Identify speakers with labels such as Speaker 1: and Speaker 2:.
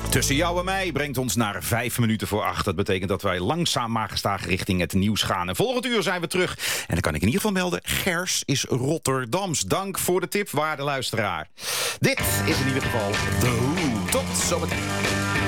Speaker 1: Tussen jou en mij brengt ons naar 5 minuten voor 8. Dat betekent dat wij langzaam maar gestaag richting het nieuws gaan. En volgend uur zijn we terug. En dan kan ik in ieder geval melden, Gers is Rotterdams. Dank voor de tip, waarde luisteraar. Dit is in ieder geval The Who. Tot zometeen.